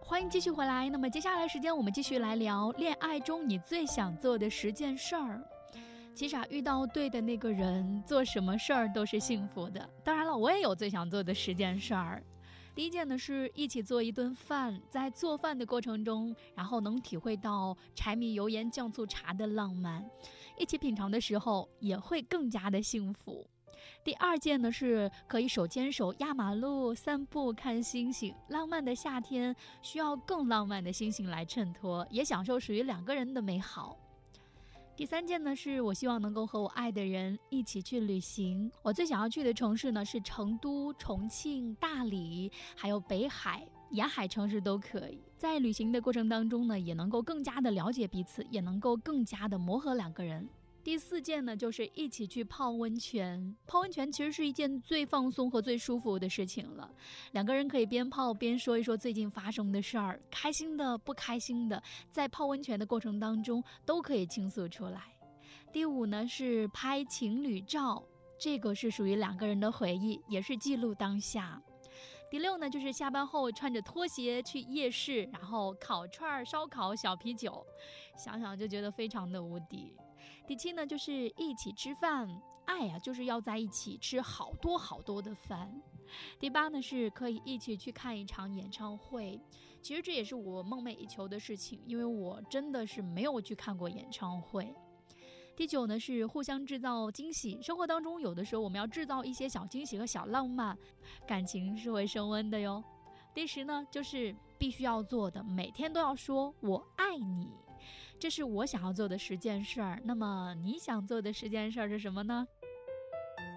欢迎继续回来。那么接下来时间我们继续来聊恋爱中你最想做的10件事儿。其实遇到对的那个人，做什么事儿都是幸福的。当然了，我也有最想做的10件事儿。第一件呢是一起做一顿饭，在做饭的过程中，然后能体会到柴米油盐酱醋茶的浪漫，一起品尝的时候也会更加的幸福。第二件呢是可以手牵手压马路、散步、看星星。浪漫的夏天需要更浪漫的星星来衬托，也享受属于2个人的美好。第三件呢是我希望能够和我爱的人一起去旅行。我最想要去的城市呢是成都、重庆、大理，还有北海沿海城市都可以。在旅行的过程当中呢，也能够更加的了解彼此，也能够更加的磨合2个人。第4件呢就是一起去泡温泉。泡温泉其实是一件最放松和最舒服的事情了，2个人可以边泡边说一说最近发生的事儿，开心的不开心的，在泡温泉的过程当中都可以倾诉出来。第5呢是拍情侣照，这个是属于2个人的回忆，也是记录当下。第6呢就是下班后穿着拖鞋去夜市，然后烤串、烧烤、小啤酒，想想就觉得非常的无敌。第7呢就是一起吃饭，爱啊就是要在一起吃好多好多的饭。第8呢是可以一起去看一场演唱会，其实这也是我梦寐以求的事情，因为我真的是没有去看过演唱会。第9呢是互相制造惊喜，生活当中有的时候我们要制造一些小惊喜和小浪漫，感情是会升温的哟。第10呢就是必须要做的，每天都要说我爱你，这是我想要做的10件事儿。那么你想做的10件事儿是什么呢？